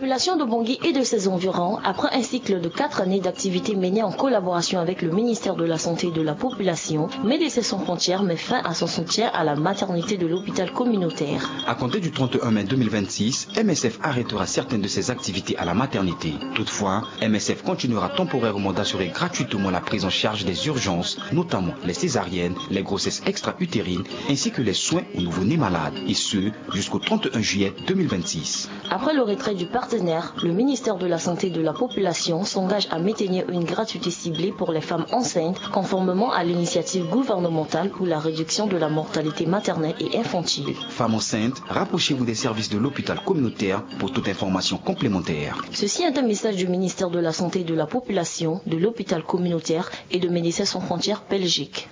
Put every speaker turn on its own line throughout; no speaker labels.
population de Bangui et de ses environs, après un cycle de 4 années d'activité menée en collaboration avec le ministère de la Santé et de la Population, Médecins sans frontières met fin à son soutien à la maternité de l'hôpital communautaire.
À compter du 31 mai 2026, MSF arrêtera certaines de ses activités à la maternité. Toutefois, MSF continuera temporairement d'assurer gratuitement la prise en charge des urgences, notamment les césariennes, les grossesses extra-utérines, ainsi que les soins aux nouveau-nés malades, et ce, jusqu'au 31 juillet 2026.
Après le retrait du partenaire, le ministère de la Santé et de la Population s'engage à maintenir une gratuité ciblée pour les femmes enceintes, conformément à l'initiative gouvernementale pour la réduction de la mortalité maternelle et infantile.
Femmes enceintes, rapprochez-vous des services de l'hôpital communautaire pour toute information complémentaire.
Ceci est un message du ministère de la Santé et de la Population, de l'hôpital communautaire et de Médecins sans frontières Belgique.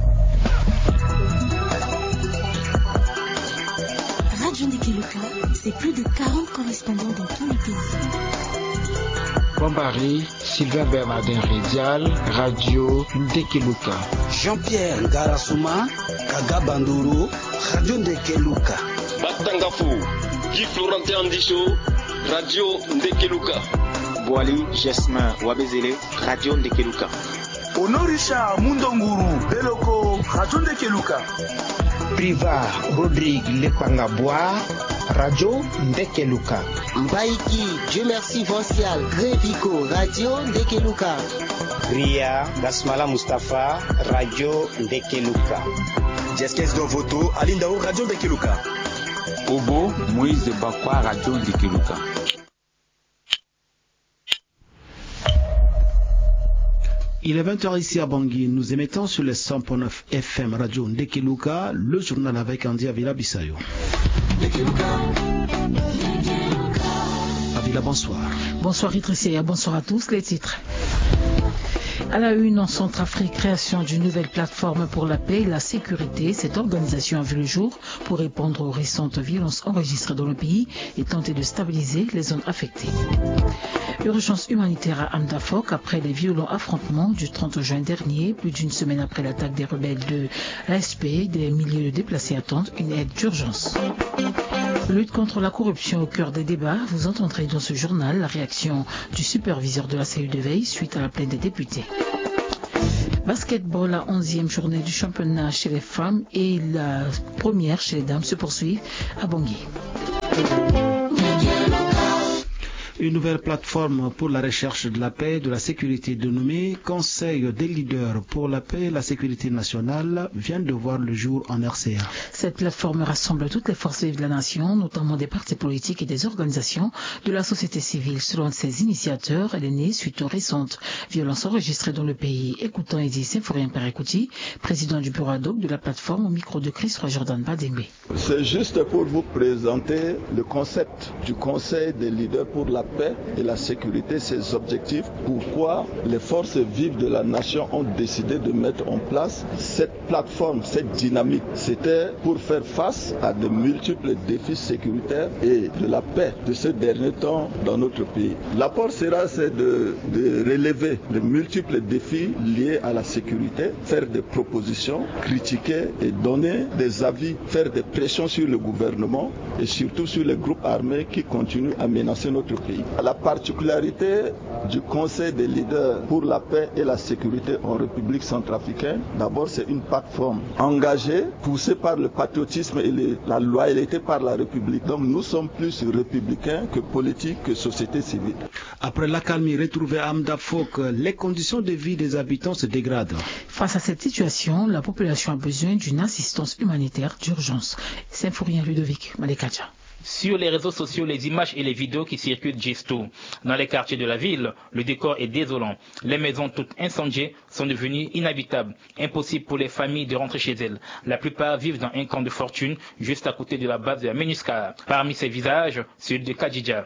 Radio Ndekeluka, c'est plus de 40 correspondants dans tous les pays.
Bombari, Sylvain Bernardin Rédial, Radio Ndekeluka.
Jean-Pierre Ngarasuma, Kaga Banduru, Radio Ndekeluka.
Batangafu, Guy Florentin Andicho, Radio Ndekeluka.
Boali Jasmin Wabezele, Radio Ndekeluka.
Honorisha Mundonguru, Beloko, Radio Ndekeluka.
Priva Rodrigue Lepangabwa, Radio Ndekeluka.
Mbaiki, Dieu merci Vincial, Grévico, Radio Ndekeluka.
Ria Gasmala Mustafa, Radio Ndekeluka.
Jeskes Dovoto, Alindao, Radio Ndekeluka.
Obo, Moïse Bakwa, Radio Ndekeluka.
Il est 20h ici à Bangui. Nous émettons sur les 100.9 FM Radio Ndekeluka, le journal avec Andy Avila Bissayo. Avila, bonsoir.
Bonsoir Idrissia, bonsoir à tous. Les titres. À la une, en Centrafrique, création d'une nouvelle plateforme pour la paix et la sécurité. Cette organisation a vu le jour pour répondre aux récentes violences enregistrées dans le pays et tenter de stabiliser les zones affectées. Urgence humanitaire à Amdafok après les violents affrontements du 30 juin dernier. Plus d'une semaine après l'attaque des rebelles de l'ASP, des milliers de déplacés attendent une aide d'urgence. Lutte contre la corruption au cœur des débats. Vous entendrez dans ce journal la réaction du superviseur de la cellule de veille suite à la plainte des députés. Basketball, la 11e journée du championnat chez les femmes et la première chez les dames se poursuivent à Bangui.
Une nouvelle plateforme pour la recherche de la paix et de la sécurité dénommée Conseil des leaders pour la paix et la sécurité nationale vient de voir le jour en RCA.
Cette plateforme rassemble toutes les forces vives de la nation, notamment des partis politiques et des organisations de la société civile. Selon ses initiateurs, elle est née suite aux récentes violences enregistrées dans le pays. Écoutons Eddy Symphorien Perekouti, président du bureau ad hoc de la plateforme, au micro de Christ Jordan Badembe.
C'est juste pour vous présenter le concept du Conseil des leaders pour la paix et la sécurité, ses objectifs, pourquoi les forces vives de la nation ont décidé de mettre en place cette plateforme, cette dynamique. C'était pour faire face à de multiples défis sécuritaires et de la paix de ce dernier temps dans notre pays. L'apport sera de relever les multiples défis liés à la sécurité, faire des propositions, critiquer et donner des avis, faire des pressions sur le gouvernement et surtout sur les groupes armés qui continuent à menacer notre pays. La particularité du Conseil des leaders pour la paix et la sécurité en République centrafricaine, d'abord c'est une plateforme engagée, poussée par le patriotisme et la loyauté par la République. Donc nous sommes plus républicains que politiques, que société civile.
Après l'accalmie retrouvée à Amdafok, les conditions de vie des habitants se dégradent.
Face à cette situation, la population a besoin d'une assistance humanitaire d'urgence. Symphorien Ludovic Malekacha.
Sur les réseaux sociaux, les images et les vidéos qui circulent disent tout. Dans les quartiers de la ville, le décor est désolant. Les maisons toutes incendiées sont devenues inhabitables. Impossible pour les familles de rentrer chez elles. La plupart vivent dans un camp de fortune, juste à côté de la base de la MINUSCA. Parmi ces visages, celui de Kadidja.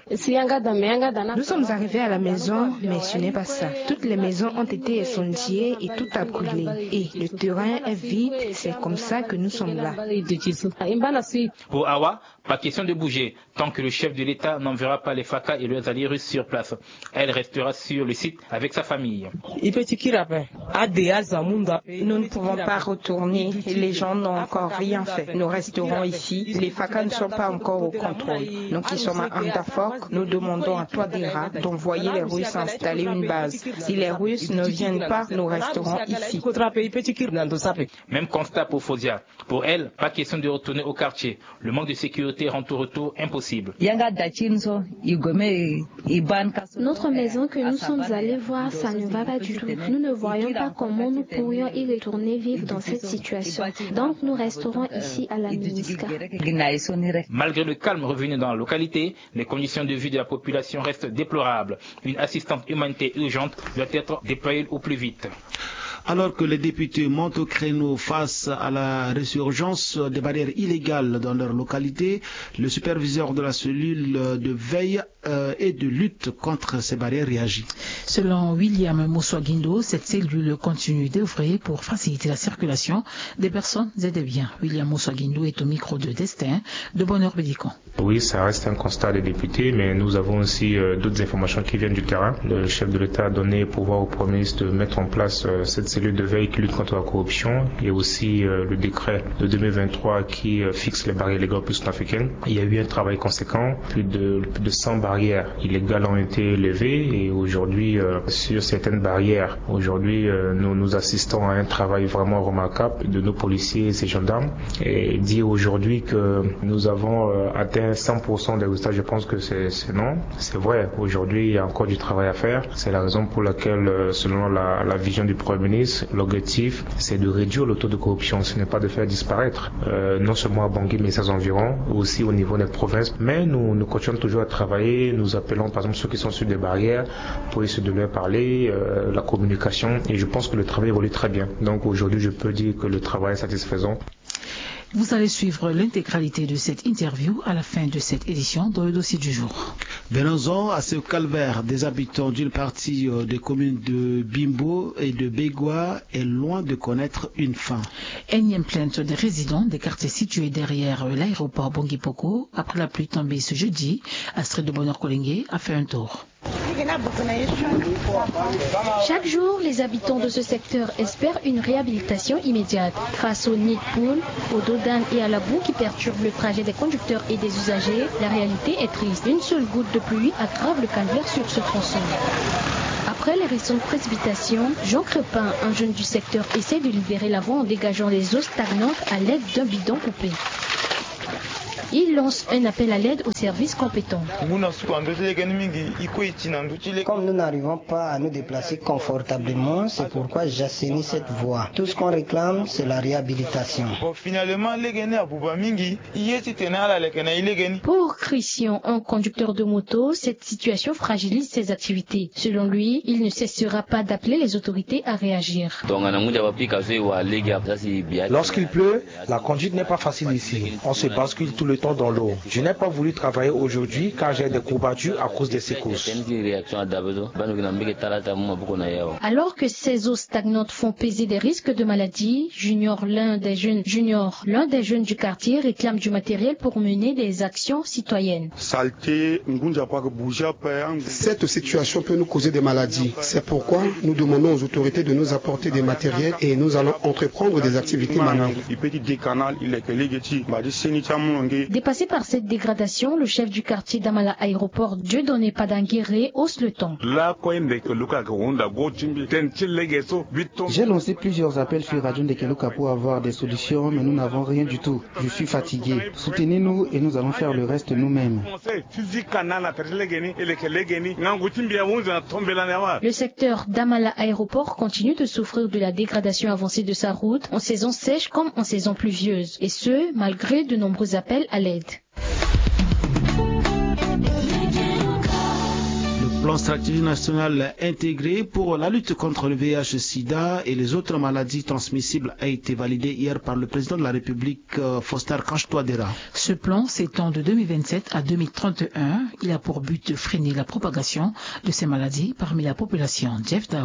Nous sommes arrivés à la maison, mais ce n'est pas ça. Toutes les maisons ont été incendiées et tout a brûlé. Et le terrain est vide, c'est comme ça que nous sommes là.
Pour Awa, pas question de bouger. bouger tant que le chef de l'État n'enverra pas les FACA et leurs alliés russes sur place. Elle restera sur le site avec sa famille.
Nous ne pouvons pas retourner. Les gens n'ont encore rien fait. Nous resterons ici. Les FACA ne sont pas encore au contrôle. Nous qui sommes à Antafork, nous demandons à Touadéra d'envoyer les Russes installer une base. Si les Russes ne viennent pas, nous resterons ici.
Même constat pour Fosia. Pour elle, pas question de retourner au quartier. Le manque de sécurité rend tout retour impossible.
Notre maison que nous sommes allés voir, ça ne va pas du tout. Nous ne voyons pas comment nous pourrions y retourner vivre dans cette situation. Donc nous resterons ici à la MINUSCA.
Malgré le calme revenu dans la localité, les conditions de vie de la population restent déplorables. Une assistance humanitaire urgente doit être déployée au plus vite.
Alors que les députés montent au créneau face à la résurgence des barrières illégales dans leur localité, le superviseur de la cellule de veille et de lutte contre ces barrières réagit.
Selon William Moussouaguindo, cette cellule continue d'œuvrer pour faciliter la circulation des personnes et des biens. William Moussouaguindo est au micro de Destin de Bonheur Bédicon.
Oui, ça reste un constat des députés, mais nous avons aussi d'autres informations qui viennent du terrain. Le chef de l'État a donné pouvoir au Premier ministre de mettre en place cette cellule de veille qui lutte contre la corruption et aussi le décret de 2023 qui fixe les barrières illégales plus africaines. Il y a eu un travail conséquent, plus de 100 barrières illégales ont été levées et aujourd'hui sur certaines barrières, nous assistons à un travail vraiment remarquable de nos policiers et ces gendarmes et dire aujourd'hui que nous avons atteint 100% des résultats, je pense que c'est non. C'est vrai, aujourd'hui il y a encore du travail à faire. C'est la raison pour laquelle selon la vision du Premier ministre, l'objectif c'est de réduire le taux de corruption, ce n'est pas de faire disparaître non seulement à Bangui mais ses environs, aussi au niveau des provinces, mais nous continuons toujours à travailler. Nous appelons par exemple ceux qui sont sur des barrières pour essayer de leur parler, la communication, et je pense que le travail évolue très bien. Donc aujourd'hui je peux dire que le travail est satisfaisant.
Vous allez suivre l'intégralité de cette interview à la fin de cette édition dans le dossier du jour.
Venons-en à ce calvaire des habitants d'une partie des communes de Bimbo et de Bégua est loin de connaître une fin.
Énième plainte des résidents des quartiers situés derrière l'aéroport Bangui-Poko. Après la pluie tombée ce jeudi, Astrid de Bonheur Kolengue a fait un tour.
Chaque jour, les habitants de ce secteur espèrent une réhabilitation immédiate. Face au nid de poule, au dos d'âne et à la boue qui perturbe le trajet des conducteurs et des usagers, la réalité est triste. Une seule goutte de pluie aggrave le calvaire sur ce tronçon. Après les récentes précipitations, Jean Crepin, un jeune du secteur, essaie de libérer la voie en dégageant les eaux stagnantes à l'aide d'un bidon coupé. Il lance un appel à l'aide aux services compétents.
Comme nous n'arrivons pas à nous déplacer confortablement, c'est pourquoi j'assainis cette voie. Tout ce qu'on réclame, c'est la réhabilitation.
Pour Christian, un conducteur de moto, cette situation fragilise ses activités. Selon lui, il ne cessera pas d'appeler les autorités à réagir.
Lorsqu'il pleut, la conduite n'est pas facile ici. On se bascule tout le temps dans l'eau. Je n'ai pas voulu travailler aujourd'hui car j'ai des courbatures à cause des secousses.
Alors que ces eaux stagnantes font peser des risques de maladie, Junior, l'un des jeunes du quartier, réclame du matériel pour mener des actions citoyennes.
Cette situation peut nous causer des maladies. C'est pourquoi nous demandons aux autorités de nous apporter des matériels et nous allons entreprendre des activités manuelles.
Dépassé par cette dégradation, le chef du quartier d'Amala Aéroport, Dieudonné Padanguéré, hausse le ton.
J'ai lancé plusieurs appels sur Radio Ndekeluka pour avoir des solutions, mais nous n'avons rien du tout. Je suis fatigué. Soutenez-nous et nous allons faire le reste nous-mêmes.
Le secteur d'Amala Aéroport continue de souffrir de la dégradation avancée de sa route en saison sèche comme en saison pluvieuse, et ce, malgré de nombreux appels à l'aide.
Le plan stratégique national intégré pour la lutte contre le VIH-Sida et les autres maladies transmissibles a été validé hier par le président de la République, Faustin Archange Touadéra.
Ce plan s'étend de 2027 à 2031. Il a pour but de freiner la propagation de ces maladies parmi la population. Jeff Dao.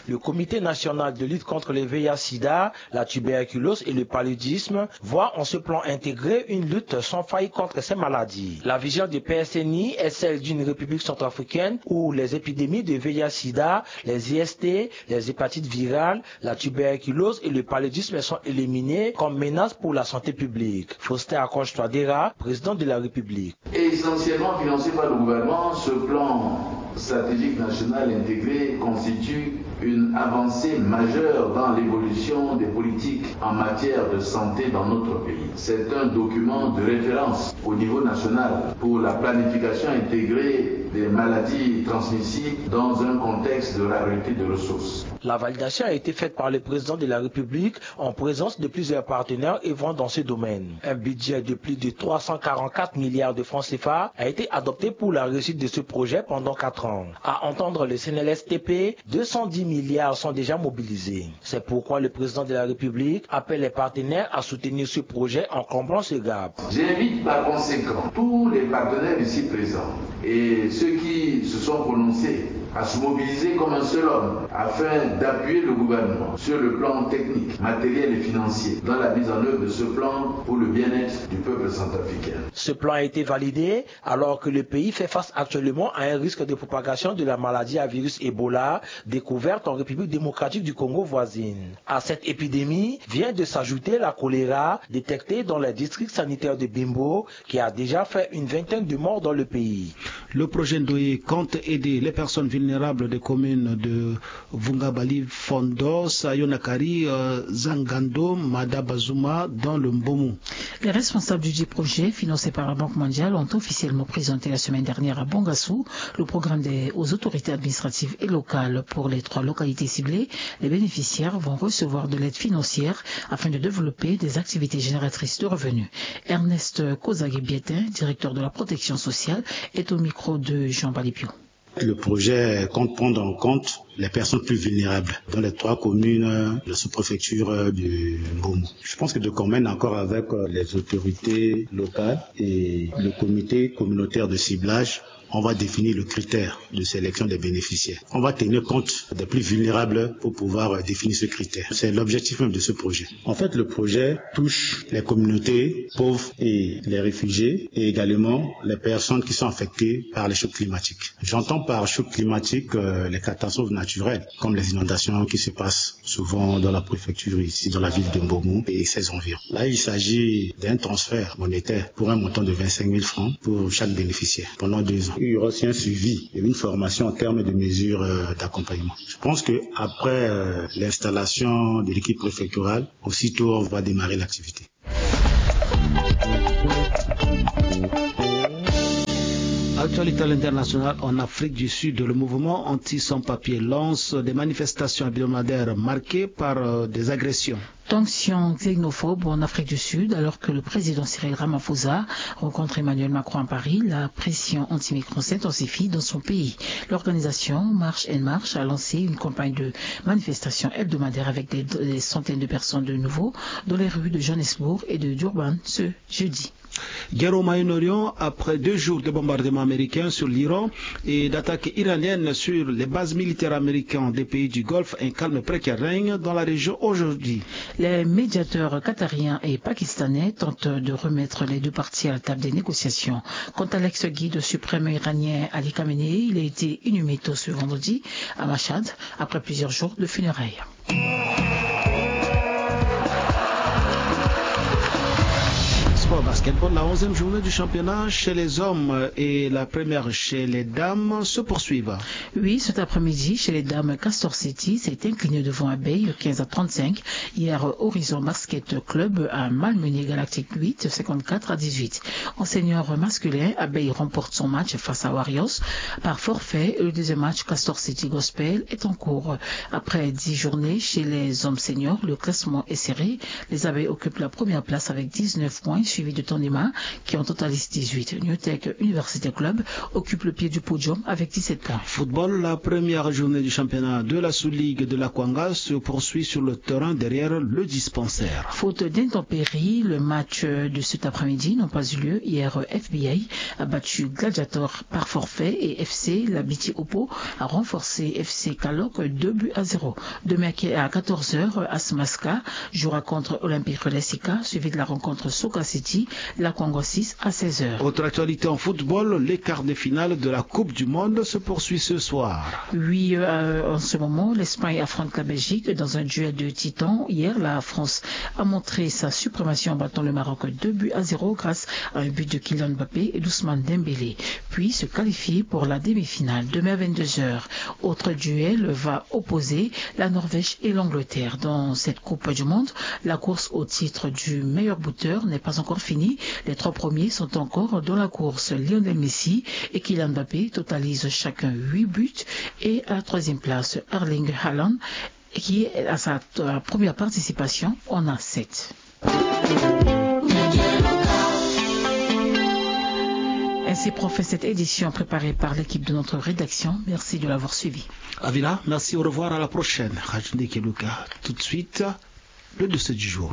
Le Comité national de lutte contre le VIH-Sida, la tuberculose et le paludisme voit en ce plan intégré une lutte sans faille contre ces maladies. La vision du PSNI est celle d'une République centrafricaine où les épidémies de VIH-Sida, les IST, les hépatites virales, la tuberculose et le paludisme sont éliminés comme menace pour la santé publique. Faustin Akoche-Touadéra, président de la République.
Essentiellement financé par le gouvernement, ce plan stratégique national intégré constitue une avancée majeure dans l'évolution des politiques en matière de santé dans notre pays. C'est un document de référence au niveau national pour la planification intégrée des maladies transmissibles dans un contexte de rareté de ressources.
La validation a été faite par le président de la République en présence de plusieurs partenaires œuvrant dans ce domaine. Un budget de plus de 344 milliards de francs CFA a été adopté pour la réussite de ce projet pendant 4 ans. À entendre le CNLSTP, 210 milliards sont déjà mobilisés. C'est pourquoi le président de la République appelle les partenaires à soutenir ce projet en comblant ce gap.
J'invite par conséquent tous les partenaires ici présents et ceux qui se sont prononcés à se mobiliser comme un seul homme afin d'appuyer le gouvernement sur le plan technique, matériel et financier dans la mise en œuvre de ce plan pour le bien-être du peuple centrafricain.
Ce plan a été validé alors que le pays fait face actuellement à un risque de propagation de la maladie à virus Ebola découverte en République démocratique du Congo voisine. À cette épidémie vient de s'ajouter la choléra détectée dans les districts sanitaires de Bimbo qui a déjà fait une vingtaine de morts dans le pays.
Le projet Ndoye compte aider les personnes vulnérables des communes de Vungabali, Fondo, Sayonakari, Zangando, Madabazuma dans le Mbomou.
Les responsables du projet, financé par la Banque mondiale, ont officiellement présenté la semaine dernière à Bangassou le programme aux autorités administratives et locales pour les 3 localités ciblées. Les bénéficiaires vont recevoir de l'aide financière afin de développer des activités génératrices de revenus. Ernest Kozagé-Bietin, directeur de la protection sociale, est au micro de Jean Balipio.
Le projet compte prendre en compte les personnes plus vulnérables dans les 3 communes de la sous-préfecture du Mbomou. Je pense que de commun accord avec les autorités locales et le comité communautaire de ciblage, on va définir le critère de sélection des bénéficiaires. On va tenir compte des plus vulnérables pour pouvoir définir ce critère. C'est l'objectif même de ce projet. En fait, le projet touche les communautés pauvres et les réfugiés et également les personnes qui sont affectées par les chocs climatiques. J'entends par choc climatique les catastrophes naturelles, comme les inondations qui se passent souvent dans la préfecture ici, dans la ville de Mbomou et ses environs. Là, il s'agit d'un transfert monétaire pour un montant de 25 000 francs pour chaque bénéficiaire pendant 2 ans. Il y aura aussi un suivi et une formation en termes de mesures d'accompagnement. Je pense que après l'installation de l'équipe préfectorale, aussitôt on va démarrer l'activité.
Actualité à l'international en Afrique du Sud, le mouvement anti-sans-papiers lance des manifestations hebdomadaires marquées par des agressions.
Tension xénophobe en Afrique du Sud, alors que le président Cyril Ramaphosa rencontre Emmanuel Macron à Paris, la pression anti-migrants s'intensifie dans son pays. L'organisation Marche & Marche a lancé une campagne de manifestations hebdomadaires avec des centaines de personnes de nouveau dans les rues de Johannesburg et de Durban ce jeudi.
Guerre au Moyen-Orient, après 2 jours de bombardements américains sur l'Iran et d'attaques iraniennes sur les bases militaires américaines des pays du Golfe, un calme précaire règne dans la région aujourd'hui.
Les médiateurs qatariens et pakistanais tentent de remettre les 2 parties à la table des négociations. Quant à l'ex-guide suprême iranien Ali Khamenei, il a été inhumé tôt ce vendredi à Mashhad après plusieurs jours de funérailles.
Basketball, la 11e journée du championnat chez les hommes et la première chez les dames se poursuivent.
Oui, cet après-midi, chez les dames, Castor City s'est incliné devant Abeille 15-35. Hier, Horizon Basket Club a malmené Galactic 8, 54-18. En senior masculin, Abeille remporte son match face à Warriors par forfait. Le deuxième match, Castor City Gospel, est en cours. Après 10 journées chez les hommes seniors, le classement est serré. Les Abeilles occupent la première place avec 19 points, suivi de Sonima qui en totalise 18. New Tech Université Club occupe le pied du podium avec 17 points.
Football, la première journée du championnat de la sous-ligue de la Kwanga se poursuit sur le terrain derrière le dispensaire.
Faute d'intempéries, le match de cet après-midi n'a pas eu lieu. Hier, FBI a battu Gladiator par forfait et FC Labiti Opo a renforcé FC Kalok 2-0. Demain à 14h, Asmaska jouera contre Olympique Relesika, suivi de la rencontre Soka City, la Kwanga 6 à 16h.
Autre actualité en football, les quarts de finale de la Coupe du Monde se poursuit ce soir.
Oui, en ce moment, l'Espagne affronte la Belgique dans un duel de titans. Hier, la France a montré sa suprématie en battant le Maroc 2-0 grâce à un but de Kylian Mbappé et d'Ousmane Dembélé, puis se qualifie pour la demi-finale. Demain à 22h, autre duel va opposer la Norvège et l'Angleterre. Dans cette Coupe du Monde, la course au titre du meilleur buteur n'est pas encore finie. Les 3 premiers sont encore dans la course. Lionel Messi et Kylian Mbappé totalisent chacun 8 buts et à la 3e place, Erling Haaland qui est à sa première participation en a 7. Ainsi profite cette édition préparée par l'équipe de notre rédaction. Merci de l'avoir suivi.
Avila, merci, au revoir, à la prochaine. Radio Ndekeluka. Tout de suite, le dossier du jour.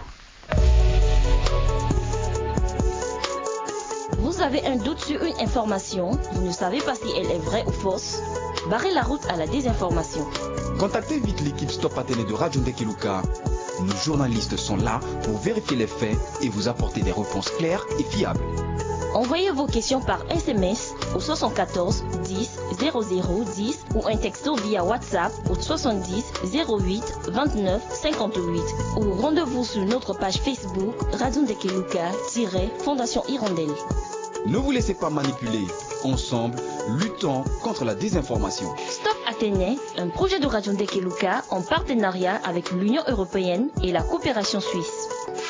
Vous avez un doute sur une information, vous ne savez pas si elle est vraie ou fausse? Barrez la route à la désinformation.
Contactez vite l'équipe Stop Athénée de Radio Ndekeluka. Nos journalistes sont là pour vérifier les faits et vous apporter des réponses claires et fiables.
Envoyez vos questions par SMS au 74 10 00 10 ou un texto via WhatsApp au 70 08 29 58 ou rendez-vous sur notre page Facebook Radio Ndekeluka-Fondation Hirondelle.
Ne vous laissez pas manipuler. Ensemble, luttons contre la désinformation.
Stop Athénée, un projet de Radio Ndekeluka en partenariat avec l'Union européenne et la coopération suisse.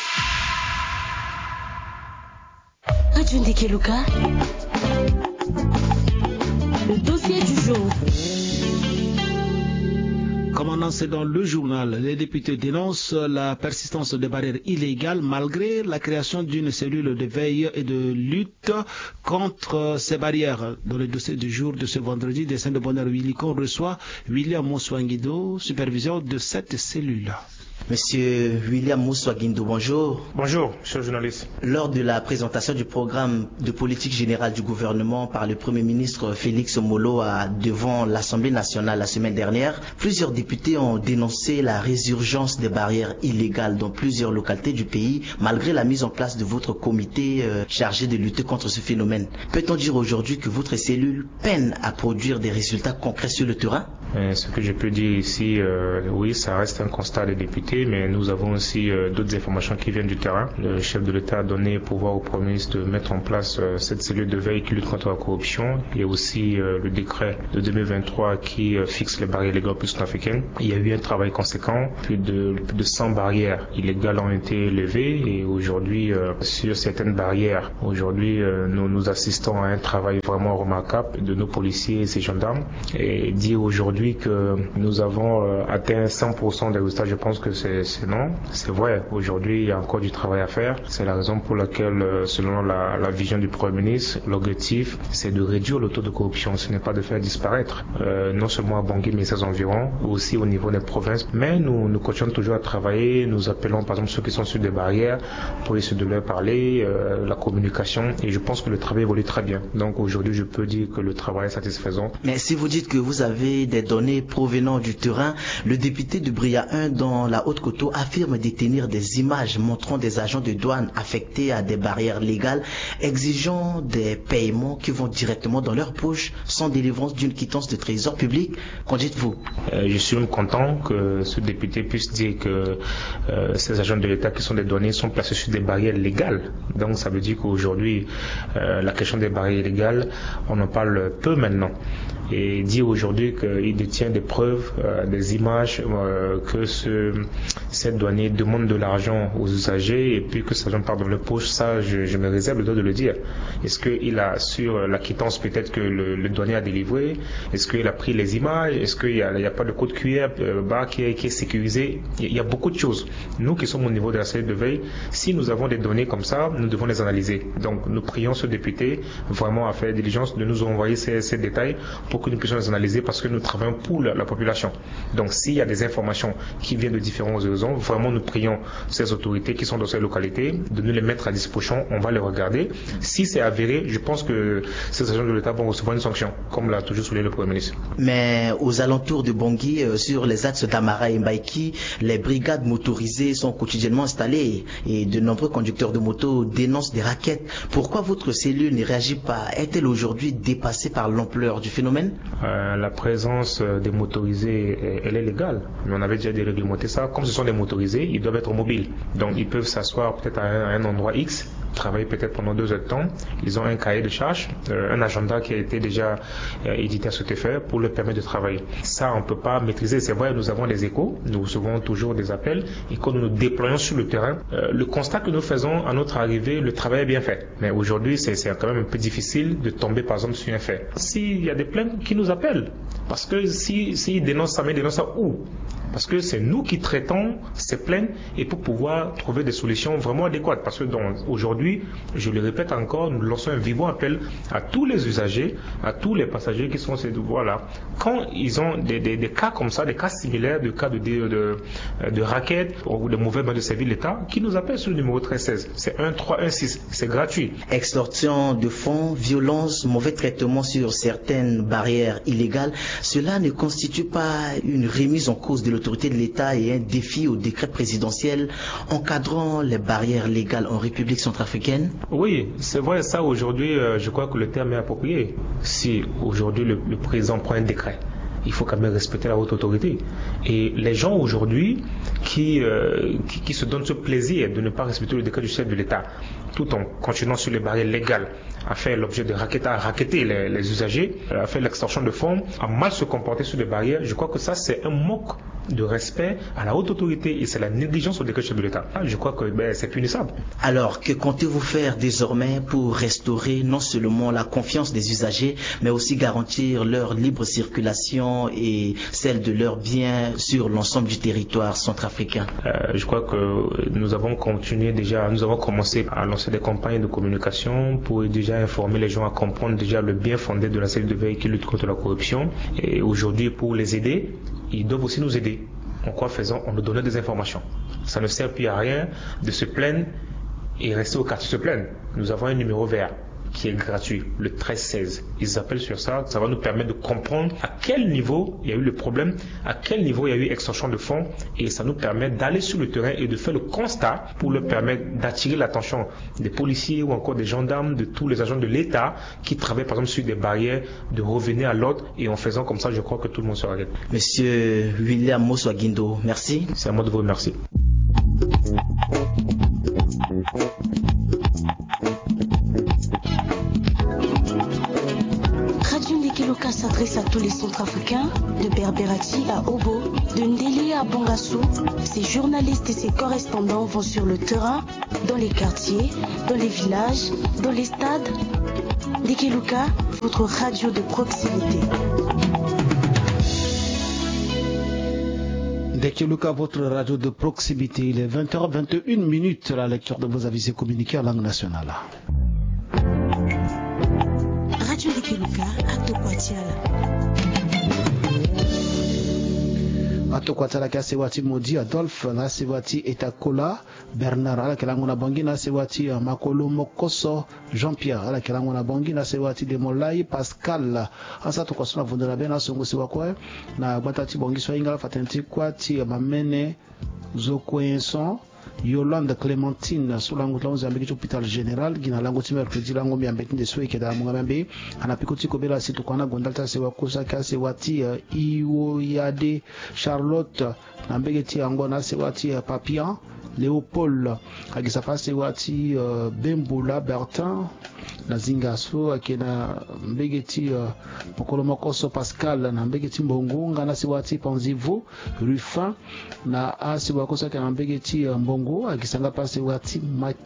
Radio Ndekeluka, le dossier du jour.
Comme annoncé dans le journal, les députés dénoncent la persistance des barrières illégales malgré la création d'une cellule de veille et de lutte contre ces barrières. Dans le dossier du jour de ce vendredi, des Saints de Bonheur Willicon reçoit William Mouswanguido, superviseur de cette cellule.
Monsieur William Mouswanguido, bonjour.
Bonjour, monsieur le journaliste.
Lors de la présentation du programme de politique générale du gouvernement par le Premier ministre Félix Molo devant l'Assemblée nationale la semaine dernière, plusieurs députés ont dénoncé la résurgence des barrières illégales dans plusieurs localités du pays, malgré la mise en place de votre comité chargé de lutter contre ce phénomène. Peut-on dire aujourd'hui que votre cellule peine à produire des résultats concrets sur le terrain?
Ce que je peux dire ici, oui, ça reste un constat des députés, mais nous avons aussi d'autres informations qui viennent du terrain. Le chef de l'État a donné pouvoir au Premier ministre de mettre en place cette cellule de veille qui lutte contre la corruption. Il y a aussi le décret de 2023 qui fixe les barrières illégales plus africaines. Il y a eu un travail conséquent. Plus de 100 barrières illégales ont été levées et aujourd'hui, sur certaines barrières, nous assistons à un travail vraiment remarquable de nos policiers et ces gendarmes. Et dire aujourd'hui que nous avons atteint 100% des résultats, je pense que c'est non. C'est vrai, aujourd'hui il y a encore du travail à faire. C'est la raison pour laquelle, selon la vision du Premier ministre, l'objectif c'est de réduire le taux de corruption, ce n'est pas de faire disparaître, non seulement à Bangui mais ses environs, aussi au niveau des provinces. Mais nous continuons toujours à travailler, nous appelons par exemple ceux qui sont sur des barrières pour essayer de leur parler, la communication, et je pense que le travail évolue très bien. Donc aujourd'hui je peux dire que le travail est satisfaisant.
Mais si vous dites que vous avez des données provenant du terrain, le député de Bria 1 dans la Haute-Coteau affirme détenir des images montrant des agents de douane affectés à des barrières légales exigeant des paiements qui vont directement dans leur poche sans délivrance d'une quittance de trésor public. Qu'en dites-vous?
Je suis même content que ce député puisse dire que ces agents de l'État qui sont des douaniers sont placés sur des barrières légales. Donc ça veut dire qu'aujourd'hui, la question des barrières illégales, on en parle peu maintenant. et dire aujourd'hui qu'il détient des preuves, des images, que cette douanier demande de l'argent aux usagers et puis que ça vient part dans le poche, ça je me réserve le droit de le dire. Est-ce qu'il a sur la quittance peut-être que le douanier a délivré? Est-ce qu'il a pris les images? Est-ce qu'il n'y a pas de code QR qui est sécurisé? Il y a beaucoup de choses. Nous qui sommes au niveau de la cellule de veille, si nous avons des données comme ça, nous devons les analyser. Donc nous prions ce député vraiment à faire diligence de nous envoyer ces détails pour que nous puissions les analyser, parce que nous travaillons pour la population. Donc s'il y a des informations qui viennent de différents horizons, vraiment nous prions ces autorités qui sont dans ces localités de nous les mettre à disposition. On va les regarder. Si c'est avéré, je pense que ces agents de l'État vont recevoir une sanction, comme l'a toujours souligné le Premier ministre.
Mais aux alentours de Bangui, sur les axes d'Amara et Mbaïki, les brigades motorisées sont quotidiennement installées et de nombreux conducteurs de moto dénoncent des rackets. Pourquoi votre cellule ne réagit pas? Est-elle aujourd'hui dépassée par l'ampleur du phénomène?
La présence des motorisés, elle est légale, mais on avait déjà déréglementé ça. Comme ce sont des motorisés, ils doivent être mobiles. Donc ils peuvent s'asseoir peut-être à un endroit X, travailler peut-être pendant 2 heures de temps. Ils ont un cahier de charge, un agenda qui a été déjà édité à cet effet pour leur permettre de travailler. Ça, on ne peut pas maîtriser. C'est vrai, nous avons des échos, nous recevons toujours des appels, et quand nous nous déployons sur le terrain, le constat que nous faisons à notre arrivée, le travail est bien fait. Mais aujourd'hui, c'est quand même un peu difficile de tomber par exemple sur un fait. S'il y a des plaintes qui nous appellent, parce que s'ils dénoncent ça, mais ils dénoncent ça où? Parce que c'est nous qui traitons ces plaintes et pour pouvoir trouver des solutions vraiment adéquates. Parce que aujourd'hui, je le répète encore, nous lançons un vivant appel à tous les usagers, à tous les passagers qui sont ces voies-là. Quand ils ont des cas comme ça, des cas similaires, des cas de raquettes ou de mauvais mains de service de l'État, qui nous appellent sur le numéro 1316. C'est 1316, c'est gratuit.
Extorsion de fonds, violence, mauvais traitement sur certaines barrières illégales, cela ne constitue pas une remise en cause de l'autorité de l'État et un défi au décret présidentiel encadrant les barrières légales en République centrafricaine?
Oui, c'est vrai, ça aujourd'hui, je crois que le terme est approprié. Si aujourd'hui le président prend un décret, il faut quand même respecter la haute autorité. Et les gens aujourd'hui qui se donnent ce plaisir de ne pas respecter le décret du chef de l'État, tout en continuant sur les barrières légales, à faire l'objet de à racketter les usagers, à faire l'extorsion de fonds, à mal se comporter sur les barrières, je crois que ça c'est un manque de respect à la haute autorité et c'est la négligence au décret du chef de l'État. Je crois que c'est punissable.
Alors, que comptez-vous faire désormais pour restaurer non seulement la confiance des usagers, mais aussi garantir leur libre circulation et celle de leurs biens sur l'ensemble du territoire centrafricain?
Je crois que nous avons commencé à lancer des campagnes de communication pour déjà informer les gens à comprendre déjà le bien fondé de la cellule de veille qui lutte contre la corruption. Et aujourd'hui, pour les aider, ils doivent aussi nous aider. En quoi faisant? On nous donne des informations. Ça ne sert plus à rien de se plaindre et rester au quartier se plaindre. Nous avons un numéro vert qui est gratuit, le 1316. Ils appellent sur ça, ça va nous permettre de comprendre à quel niveau il y a eu le problème, à quel niveau il y a eu extorsion de fonds, et ça nous permet d'aller sur le terrain et de faire le constat pour leur permettre d'attirer l'attention des policiers ou encore des gendarmes, de tous les agents de l'État qui travaillent par exemple sur des barrières, de revenir à l'ordre, et en faisant comme ça, je crois que tout le monde sera réglé.
Monsieur William Moswagindo, merci.
C'est à moi de vous remercier.
Keluka s'adresse à tous les Centrafricains, de Berberati à Obo, de Ndeli à Bangassou. Ces journalistes et ses correspondants vont sur le terrain, dans les quartiers, dans les villages, dans les stades. Keluka, votre radio de proximité.
Keluka, votre radio de proximité. Il est 20h21, la lecture de vos avis et communiqués en langue nationale.
Radio Keluka,
Atokwatala kasewati Modi Adolphe na sewati Etakola Bernard ala kelango na bangi na sewati Makolo Mokoso Jean-Pierre ala kelango na bangi na sewati Demolai Pascal asa tokosona vundela bena songo sewa kwa na batati bangi so ingala fatenti kwati mamene Zokwenson Yolande Clémentine Soulango Tlonze ambeki hôpital général gina lango timer pedi lango mi ambeki de soe keda munga mambe anapikoti ko bela situ kwana gondalta sewa kosa kase wati Iwo Yade Charlotte ambeki ango na sewati Papillon Léopold Agisafase wati Bemboula Bertin na zingaso akena mbegeti mokolo mokoso Pascal na mbegeti mbongo ngana siwati Panzivo Rufin na asiwakosa kana mbegeti mbongo akisanga pasi wati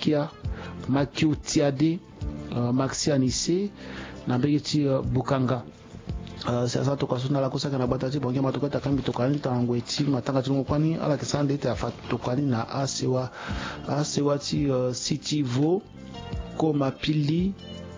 Makiu Tiade Maxianise na mbegeti Bukanga sasa tukasuna la kusaka na batati bonge matokata kambi tokani tangweti matanga tungo kwani ala kisande ite afatokani na asewati Sitivo Koma Pili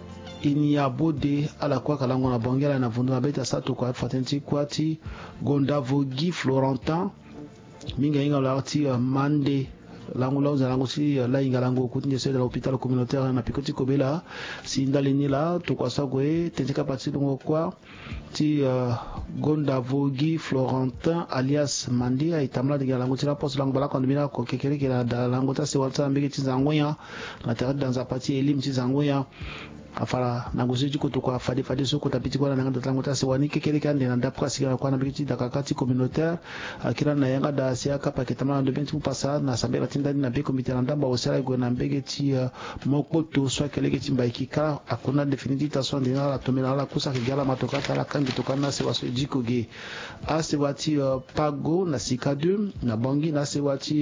Iniabode ala kwa kalango na bongela na vundu na beta sato kwa fatenti kwati Gondavogi Florentin minga inga la ati Mande lango la uzango si la inga lango kutinje se de l'hôpital communautaire na Pikoti Kobela si ndalini la to kwa sagwe tentika pati dongo kwa ti Gondavogi Florentin alias Mande aitamla de lango tira poste lango bala kwa ndimina ko kekere kila da lango ta se walta mbege tizangoya na tare dans partie elim tizangoya afara nangozi jiko kwa fadi soko tapiti kwa na nganda tango tase wani kekele kande na ndapra sigara kwa na bikiti dakakati communautaire akira na yanga da siaka paketama ndo benti pasa na sabela tindani na be comité na ndamba osala go na mbegeti mokoto so keleke timba ikika akuna definiti taso ndina la tomela la kusa kigala matokata la kangi tokana se waso jiko ge ase wati pago na sikadu na bongi na se wati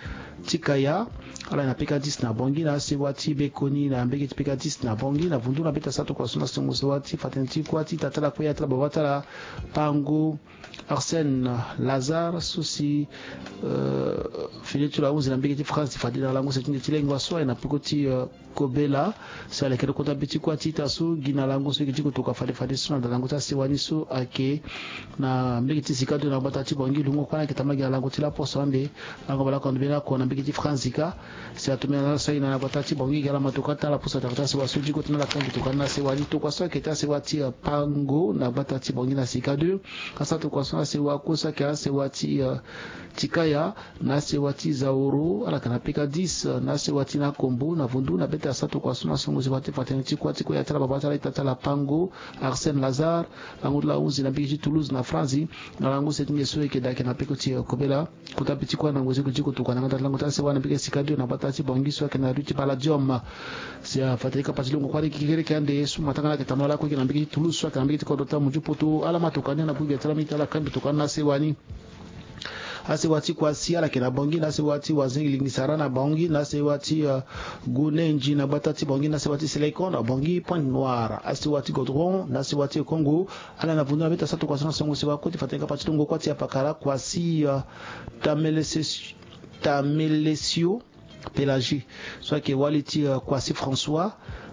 tikaya ala na pika 10 na bongi na se wati bekoni na mbegeti pika 10 na bongi na vundu na beta sato kwa suna songo wati fatenti kwati tatala kwa yatra bawatala pango Arsène Lazare souci filetu la uzi na mbegeti France fadila lango setinde tilengo so na pikoti Kobela c'est la kero kota biti kwati tasu gina lango so kiti kutoka fade suna da lango ta sewani so ake na mbegeti sikado na batati bongi lungo kwa kitama gina lango tila posande lango bala kwa ndibena kwa na mbegeti France ka c'est atumia na sai na batati bongi gala matokata la posa takata se wasuji ko tuna kangi tokana se wani to kwa so keta se wati pango na batati bongi na sikado asa to kwa so se wakosa ka se wati tikaya na se wati zauru ala kana pika 10 na se wati na kombo na vundu na beta sato kwa suna songo se wati fatenti kwati ko yatala babata la itala pango Arsène Lazare lango la uzi na biji Toulouse na France na lango setinge so ke dake na pikoti Kobela kutapiti kwa na ngozi kujiko tukana ngata lango ta se wana pika sikado na batati bongi so kana ruti pala diom se afatika patilongo kwa kikere kande Yesu matanga ke tamala ko na biji Toulouse so kana biji ko dota mujupoto ala matokana na buga tala mitala kambi tukana se wani ase wati kwa siala kena bongi na se wati wazingi lingisara na bongi na se wati gunenji na batati bongi na se wati silicon na bongi Pointe Noire ase wati Godron na se wati Congo ala na vundu na beta sato kwa sana songo se wakoti fatenga pachitungo kwati ya pakara kwa si Tamelesio Pélagie soit que waliti kwa si François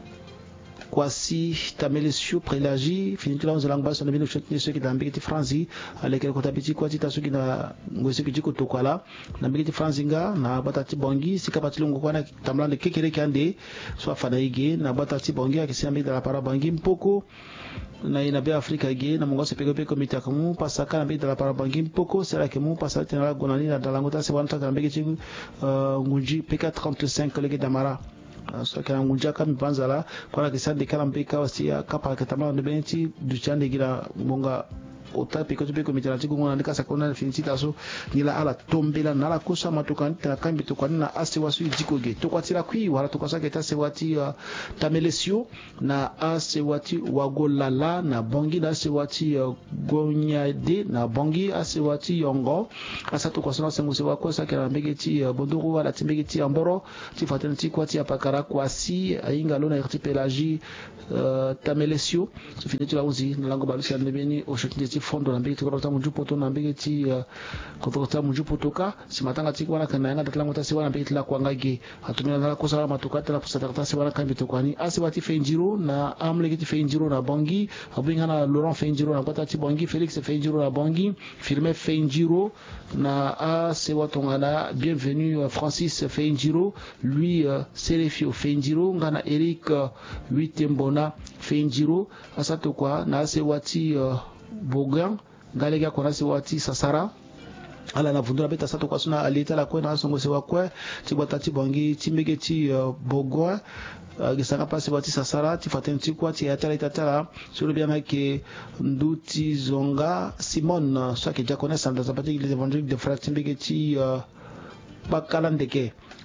Kwasi Tamelesio Pélagie finitula on zalanga baso na bino chotni ceux qui dans mbekiti France avec le kotabiti kwati tasuki na ngwese kijiko tokwala na mbekiti France nga na batati bongi sikapati longo kwana tamlande kekere kande soit fanaige na batati bongi akisimbi de la para bongi mpoko na inabe Afrika ge na mongoso peko komite akamu pasaka na mbekiti de la para bongi mpoko sera ke mu pasaka na gonani na dalangota se wanta na mbekiti ngunji PK35 lege damara so kana ngunja kama panzala kwa kisande kala mpeka wasia kapa katama ndebenti duchande gira monga otapi ko tupiko mitala tiku ngona ndika sakona finita so nila ala tombela nala kosa matokan ta kambi to kwana ase wasu jikoge to kwatira kwi wala to kwasaka ta se wati Tamelesio na ase wati wagolala na bongi na ase wati gonyade na bongi ase wati yongo asa to kwasana sengu se wakosa kala mbegeti bondoro wala timbegeti amboro ti fatana ti kwati apakara kwasi ainga lona irti Pélagie Tamelesio so finita la uzi lango balusi ndebeni o shotni fondo na mbegeti kwa mujupoto na mbegeti kwa mujupoto ka simatanga tiki wana kana yanga datlango tasi wana mbegeti la kwangage hatumina na kosa matukata la pusata tasi wana kambi tokwani asi wati Fenjiro na amlegeti Fenjiro na bongi abinga na Laurent Fenjiro na batati bongi Félix Fenjiro na bongi Firmin Fenjiro na asi watongana bienvenue Francis Fenjiro lui Serefio Fenjiro ngana Eric Witembona Fenjiro asato kwa na asi wati Bogan galega kona se wati Sasara ala na vundura beta sato kwa suna alita la kwena songo se wakwe ti batati bongi timbegeti Bogoa gisanga pasi wati Sasara ti fatenti kwa ti atala itatala sur bien que nduti zonga Simon soit que déjà connaît dans la partie de l'évangile de frère timbegeti bakalandeke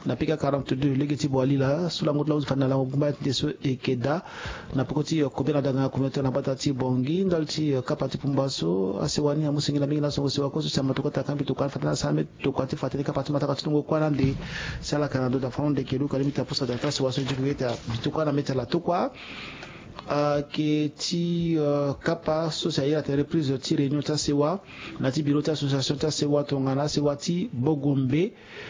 na pika 42 legeti boali la sula ngotla uzifana la ngumba deso ekeda na pokoti kobela danga kumeta na batati bongi ndalti kapati pumbaso asewani amusingira mingi na songo sewa koso sama tokota kambi tokana fatana same tokati fatani kapati mataka tungo kwana ndi sala kana do da fonde keluka limita posa da trasi waso jikueta bitokana meta la tokwa que ti kapa sociale la reprise ti réunion ta sewa na ti bureau ta association ta sewa tongana sewa ti bogombe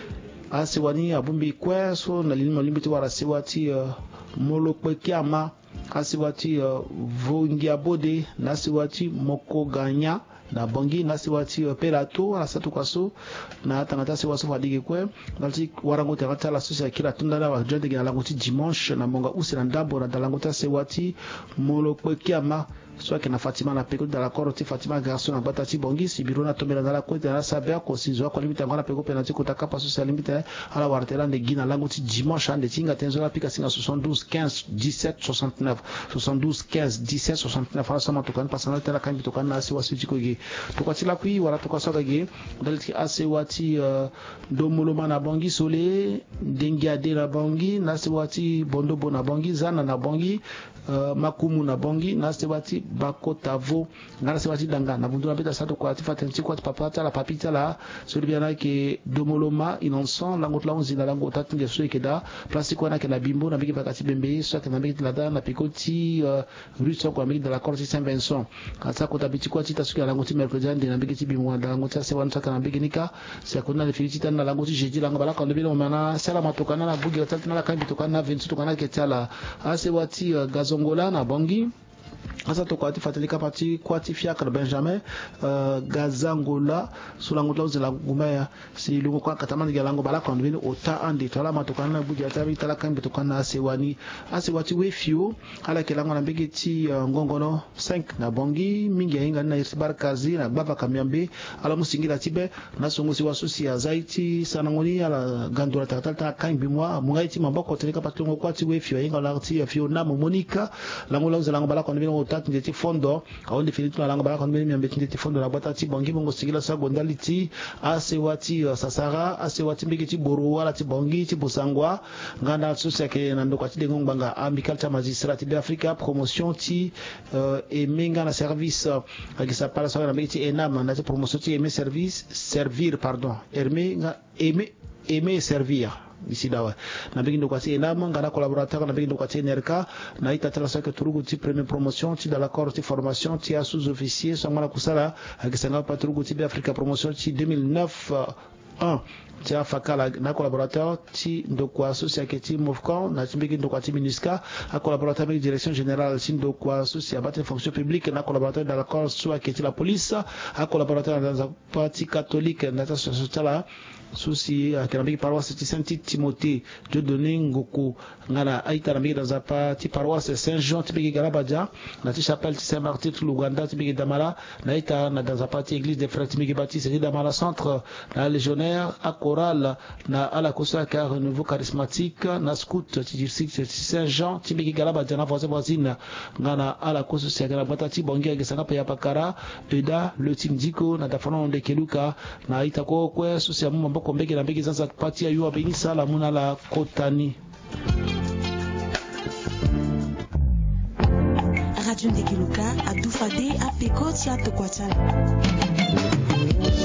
a sewani abumbi kweso na lini malimbi ti wara sewa ti molokpe kiama a sewa ti vongia bode na sewa ti mokoganya na bongi na sewa ti pelato ala satu kwaso na tangata sewa so fadige kwe nalti warango tangata la sosia kila tunda na wajende gina lango ti dimanche na monga usi na ndambo na dalango ta sewa ti molokpe kiama soit que na Fatima na peko dans la coroti Fatima garçon na batati bongi si biro na tomela dans la côte na sabia ko si zo ko limita ngana peko penalty ko takapa so sa limita ala wartela de gina lango ti dimanche ande tinga tenzo la pika singa 72 15 17 69 72 15 17 69 ala sama to kan pasana tela kan bito kan na si wasi ko ge to ko tila kui wala to ko so ge dalti ase wati do moloma na bongi sole dengia de la bongi na si wati bondo bona bongi zana na bongi makumu na bongi na se wati bakotavo ngana se wati danga na bundu na beta sato kwa tifata nchiko papata la papita la soli biana ke domoloma inonson lango tla onzi na lango tatinge so ekeda plastique wana ke na bimbo na biki bakati bembe so ke na biki la da na pikoti ruso kwa biki de la corte Saint Vincent asa ko tabiti kwa tita suki lango ti mercredi ande na biki ti bimbo na lango ta se wana ka na biki nika se ko na le filiti na lango ti jeudi lango bala ka ndebino mana sala matokana na bugi tatina la kan bitokana 20 tokana ke tala ase wati gazongola na bongi asa to kwati fatalika pati kwati fiakre Benjamin gazangola sulangola uzela gumaya si lungo kwa katamani galango bala kwa ndwini ota andi tala matokana buja tabi tala kan bitokana asewani asewati wefio ala kelango na mbege ti ngongono 5 na bongi mingi hinga na irsibar kazi na baba kamyambe ala musingira tibe na songo si wasusi ya zaiti sanangoni ala gandura takata kan bimwa mungaiti mamboko teleka patongo kwati wefio hinga la ti fio na monika langola uzela bala kwa ndwini ota ndeti fondo aonde finito na langa bala kwa ndwini myambe ndeti fondo na bata ti bongi mongo sigila sa gondali ti asewati sasara asewati mbege ti boru wala ti bongi ti busangwa ngana susi ke na ndoko ti dengo nganga amical ta magistrat de Africa promotion ti emenga na service akisa pala sa na mbege ti enam na ti promotion ti aimer service servir pardon aimer servir ici dawa na bigi ndo kwati enama ngana collaborateur na bigi ndo kwati nerka na ita tala sa ke turugu ti première promotion ti dans l'accord ti formation ti sous-officier so ngana kusala akisanga patrugu ti Africa promotion ti 2009 ti afakala na collaborateur ti ndoko associé ke ti Mofcon na ti mbigi ndoko ti MINUSCA a collaborateur avec direction générale ti ndoko associé à fonction publique na collaborateur dans l'accord soit ke ti la police a collaborateur dans un parti catholique na ta société souci à Kerambiki paroisse Saint Timothée de donner ngoko ngana aita nambiki dans un paroisse Saint Jean tibiki Galabadia na ti chapelle Saint Martin Luganda tibiki Damala na aita na dans un parti église des frères tibiki Baptiste et Damala centre na légionnaire à chorale na ala kosa car renouveau charismatique na scout tibiki Saint Jean tibiki Galabadia na voisine ngana ala kosa sia Galabata tibongi agesanga pa yapakara eda le tindiko na dafono de Keluka na aita ko kwa souci amumba kombeke na mbeke zanza pati ya yuwa benisa la muna la kotani.
Radio Ndekeluka a Dufade a Pekoti a Tokwachala.